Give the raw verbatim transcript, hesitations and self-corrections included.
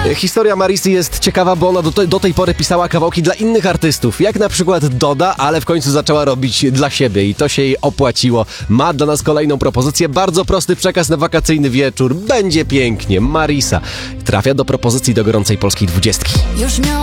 Historia Marisy jest ciekawa, bo ona do, te, do tej pory pisała kawałki dla innych artystów, jak na przykład Doda, ale w końcu zaczęła robić dla siebie i to się jej opłaciło. Ma dla nas kolejną propozycję, bardzo prosty przekaz na wakacyjny wieczór. Będzie pięknie. Marisa trafia do propozycji do gorącej polskiej dwudziestki. Już miał